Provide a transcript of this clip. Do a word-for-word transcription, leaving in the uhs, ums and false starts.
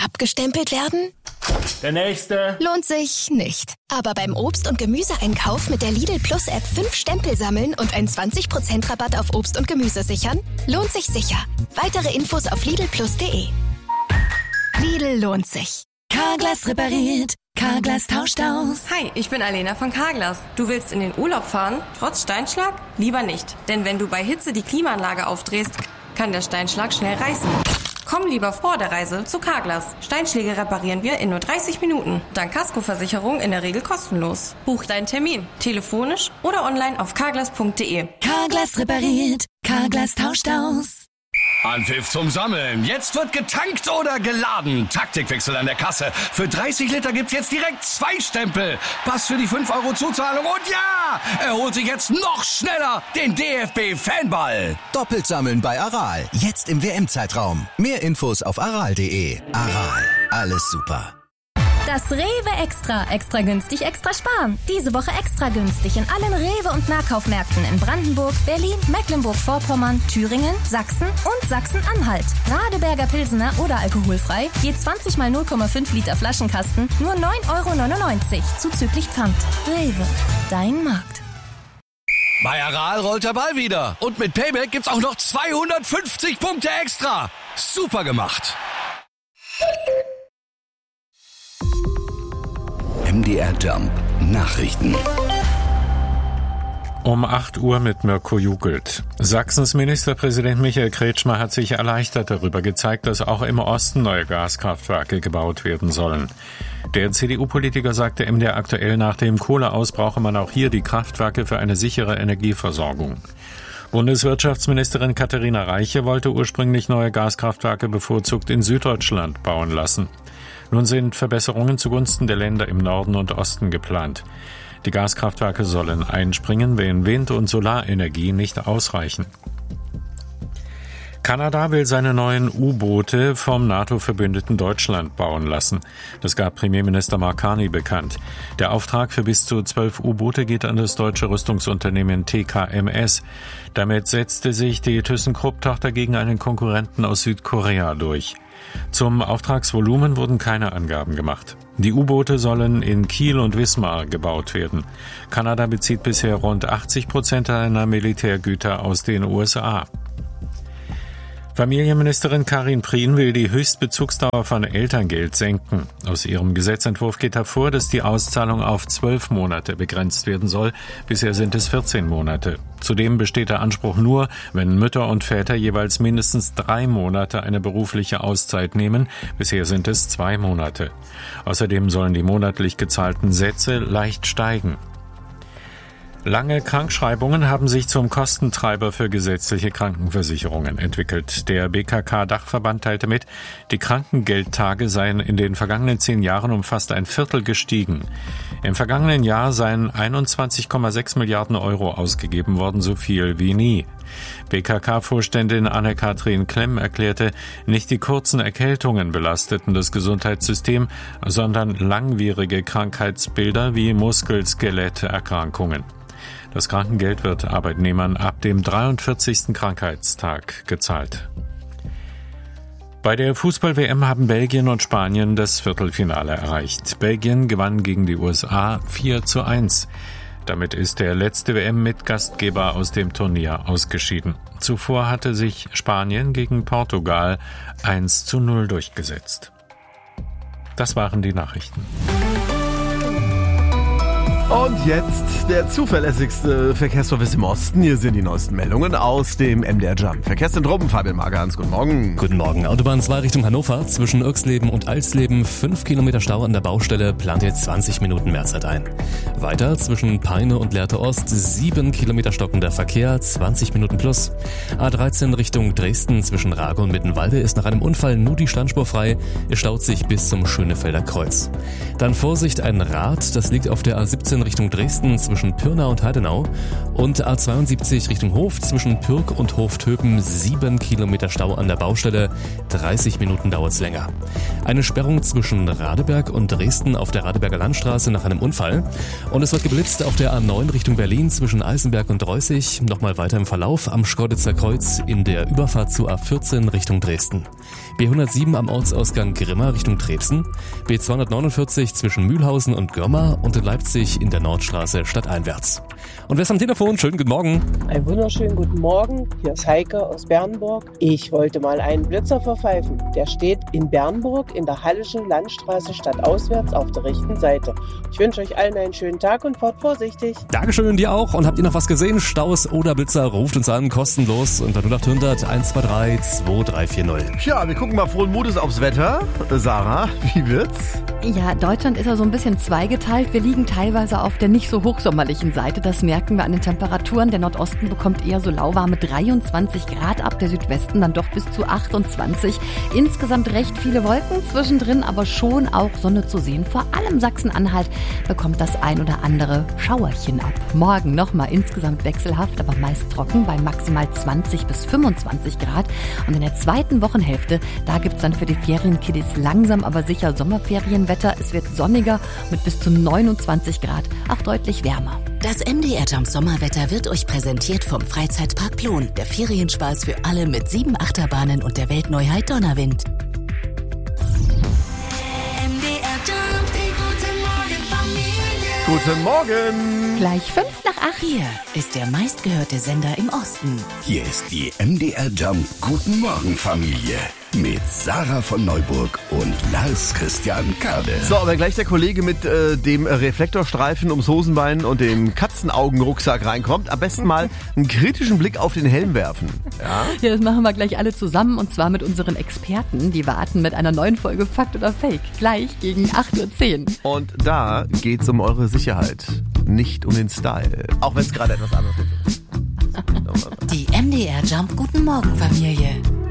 Abgestempelt werden? Der nächste. Lohnt sich nicht. Aber beim Obst- und Gemüseeinkauf mit der Lidl Plus App fünf Stempel sammeln und einen zwanzig Prozent Rabatt auf Obst und Gemüse sichern? Lohnt sich sicher. Weitere Infos auf lidl plus punkt de. Lidl lohnt sich. Carglass repariert. Carglass tauscht aus. Hi, ich bin Alena von Carglass. Du willst in den Urlaub fahren, trotz Steinschlag? Lieber nicht. Denn wenn du bei Hitze die Klimaanlage aufdrehst, kann der Steinschlag schnell reißen. Komm lieber vor der Reise zu Carglass. Steinschläge reparieren wir in nur dreißig Minuten. Dank Kaskoversicherung in der Regel kostenlos. Buch deinen Termin, telefonisch oder online auf carglass punkt de. Carglass repariert. Carglass tauscht aus. Anpfiff zum Sammeln. Jetzt wird getankt oder geladen. Taktikwechsel an der Kasse. Für dreißig Liter gibt's jetzt direkt zwei Stempel. Pass für die fünf Euro Zuzahlung und ja, er holt sich jetzt noch schneller den D F B-Fanball. Doppelt sammeln bei Aral. Jetzt im W M-Zeitraum. Mehr Infos auf aral punkt de. Aral. Alles super. Das Rewe Extra. Extra günstig, extra sparen. Diese Woche extra günstig in allen Rewe- und Nahkaufmärkten in Brandenburg, Berlin, Mecklenburg-Vorpommern, Thüringen, Sachsen und Sachsen-Anhalt. Radeberger Pilsener oder alkoholfrei, je zwanzig mal null Komma fünf Liter Flaschenkasten, nur neun Euro neunundneunzig, zuzüglich Pfand. Rewe, dein Markt. Bei Aral rollt der Ball wieder. Und mit Payback gibt's auch noch zweihundertfünfzig Punkte extra. Super gemacht. M D R Jump Nachrichten. Um acht Uhr mit Mirko Jugelt. Sachsens Ministerpräsident Michael Kretschmer hat sich erleichtert darüber gezeigt, dass auch im Osten neue Gaskraftwerke gebaut werden sollen. Der C D U-Politiker sagte M D R aktuell, nach dem Kohleaus brauche man auch hier die Kraftwerke für eine sichere Energieversorgung. Bundeswirtschaftsministerin Katharina Reiche wollte ursprünglich neue Gaskraftwerke bevorzugt in Süddeutschland bauen lassen. Nun sind Verbesserungen zugunsten der Länder im Norden und Osten geplant. Die Gaskraftwerke sollen einspringen, wenn Wind- und Solarenergie nicht ausreichen. Kanada will seine neuen U-Boote vom NATO-Verbündeten Deutschland bauen lassen. Das gab Premierminister Mark Carney bekannt. Der Auftrag für bis zu zwölf U-Boote geht an das deutsche Rüstungsunternehmen T K M S. Damit setzte sich die ThyssenKrupp-Tochter gegen einen Konkurrenten aus Südkorea durch. Zum Auftragsvolumen wurden keine Angaben gemacht. Die U-Boote sollen in Kiel und Wismar gebaut werden. Kanada bezieht bisher rund achtzig Prozent seiner Militärgüter aus den U S A. Familienministerin Karin Prien will die Höchstbezugsdauer von Elterngeld senken. Aus ihrem Gesetzentwurf geht hervor, dass die Auszahlung auf zwölf Monate begrenzt werden soll. Bisher sind es vierzehn Monate. Zudem besteht der Anspruch nur, wenn Mütter und Väter jeweils mindestens drei Monate eine berufliche Auszeit nehmen. Bisher sind es zwei Monate. Außerdem sollen die monatlich gezahlten Sätze leicht steigen. Lange Krankschreibungen haben sich zum Kostentreiber für gesetzliche Krankenversicherungen entwickelt. Der B K K-Dachverband teilte mit, die Krankengeldtage seien in den vergangenen zehn Jahren um fast ein Viertel gestiegen. Im vergangenen Jahr seien einundzwanzig Komma sechs Milliarden Euro ausgegeben worden, so viel wie nie. B K K-Vorständin Anne-Kathrin Klemm erklärte, nicht die kurzen Erkältungen belasteten das Gesundheitssystem, sondern langwierige Krankheitsbilder wie Muskel-Skelett-Erkrankungen. Das Krankengeld wird Arbeitnehmern ab dem dreiundvierzigsten Krankheitstag gezahlt. Bei der Fußball-W M haben Belgien und Spanien das Viertelfinale erreicht. Belgien gewann gegen die U S A vier zu eins. Damit ist der letzte W M-Mitgastgeber aus dem Turnier ausgeschieden. Zuvor hatte sich Spanien gegen Portugal eins zu null durchgesetzt. Das waren die Nachrichten. Und jetzt der zuverlässigste Verkehrsservice im Osten. Hier sind die neuesten Meldungen aus dem M D R Jump Verkehrszentrum. Fabian Magerhans, guten Morgen. Guten Morgen. Autobahn zwei Richtung Hannover. Zwischen Irxleben und Alsleben fünf Kilometer Stau an der Baustelle, plant jetzt zwanzig Minuten Mehrzeit ein. Weiter zwischen Peine und Lehrte Ost sieben Kilometer stockender Verkehr, zwanzig Minuten plus. A dreizehn Richtung Dresden zwischen Rage und Mittenwalde ist nach einem Unfall nur die Standspur frei. Es staut sich bis zum Schönefelder Kreuz. Dann Vorsicht, ein Rad, das liegt auf der A siebzehn vierzehn Richtung Dresden zwischen Pirna und Heidenau und A zweiundsiebzig Richtung Hof zwischen Pürg und Hoftöpen sieben Kilometer Stau an der Baustelle, dreißig Minuten dauert's länger. Eine Sperrung zwischen Radeberg und Dresden auf der Radeberger Landstraße nach einem Unfall und es wird geblitzt auf der A neun Richtung Berlin zwischen Eisenberg und Reußig, nochmal weiter im Verlauf am Schkeuditzer Kreuz in der Überfahrt zu A vierzehn Richtung Dresden. B hundertsieben am Ortsausgang Grimma Richtung Trebsen, B zweihundertneunundvierzig zwischen Mühlhausen und Görma und in Leipzig in der Nordstraße stadteinwärts. Und wer ist am Telefon? Schönen guten Morgen. Einen wunderschönen guten Morgen. Hier ist Heike aus Bernburg. Ich wollte mal einen Blitzer verpfeifen. Der steht in Bernburg in der Hallischen Landstraße stadtauswärts auf der rechten Seite. Ich wünsche euch allen einen schönen Tag und fahrt vorsichtig. Dankeschön, dir auch. Und habt ihr noch was gesehen? Staus oder Blitzer? Ruft uns an, kostenlos unter null acht hundert eins zwei drei zwei drei vier null. Tja, wir gucken mal frohen Mutes aufs Wetter. Sarah, wie wird's? Ja, Deutschland ist ja so ein bisschen zweigeteilt. Wir liegen teilweise auf der nicht so hochsommerlichen Seite. Das merken wir an den Temperaturen. Der Nordosten bekommt eher so lauwarme dreiundzwanzig Grad ab, der Südwesten dann doch bis zu achtundzwanzig. Insgesamt recht viele Wolken zwischendrin, aber schon auch Sonne zu sehen. Vor allem Sachsen-Anhalt bekommt das ein oder andere Schauerchen ab. Morgen nochmal insgesamt wechselhaft, aber meist trocken bei maximal zwanzig bis fünfundzwanzig Grad. Und in der zweiten Wochenhälfte, da gibt's dann für die Ferienkiddies langsam aber sicher Sommerferienwetter. Es wird sonniger mit bis zu neunundzwanzig Grad, auch deutlich wärmer. Das M D R Jump Sommerwetter wird euch präsentiert vom Freizeitpark Plon. Der Ferienspaß für alle mit sieben Achterbahnen und der Weltneuheit Donnerwind. M D R Jump, die gute Morgen Familie. Guten Morgen. Gleich fünf nach acht. Hier ist der meistgehörte Sender im Osten. Hier ist die M D R Jump Guten Morgen Familie mit Sarah von Neuburg und Lars Christian Kade. So, aber gleich der Kollege mit äh, dem Reflektorstreifen ums Hosenbein und dem Katzenaugenrucksack reinkommt, am besten mal einen kritischen Blick auf den Helm werfen. Ja? Ja, das machen wir gleich alle zusammen und zwar mit unseren Experten. Die warten mit einer neuen Folge Fakt oder Fake. Gleich gegen acht Uhr zehn. Und da geht's um eure Sicherheit, nicht um den Style. Auch wenn es gerade etwas anderes ist. Die M D R Jump Guten Morgen Familie.